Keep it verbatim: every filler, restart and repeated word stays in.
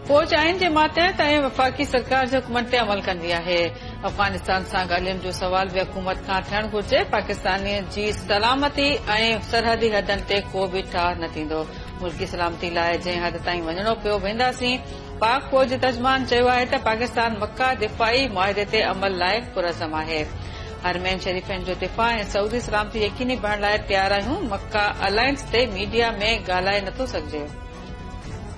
फौज आइन जे मातहत ऐं वफ़ाक़ी सरकार जे हुकमनि ते अमल कंदी आहे। अफगानिस्तान सां ॻाल्हियुनि जो सवाल बि हुकूमत खां थियणु घुर्जे। पाकिस्तानी जी सलामती ऐं सरहदी हदनि ते को बि ठाह न थींदो। मुल्की सलामती लाइ जंहिं हद ताईं वञणो पियो वेंदासीं। पाक फौज जे तर्जुमान चयो आहे त पाकिस्तान मक्का दिफ़ाई मुआहिदे ते अमल लाइ पुरज़म आहे। हरमैन शरीफ़नि जो दिफ़ा ऐं सऊदी सलामती यकीनी बणण लाइ तयार आहियूं। मक्का अलायंस ते मीडिया में ॻाल्हाए नथो सघिजे।